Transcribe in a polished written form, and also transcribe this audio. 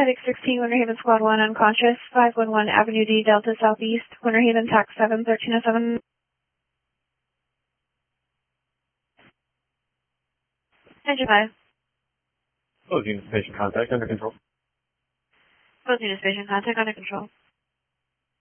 Headache 16, Winter Haven Squad 1, unconscious, 511 Avenue D, Delta Southeast, Winter Haven, TAC 7, 1307. Engine 5. Both units patient contact under control. Both units patient contact under control.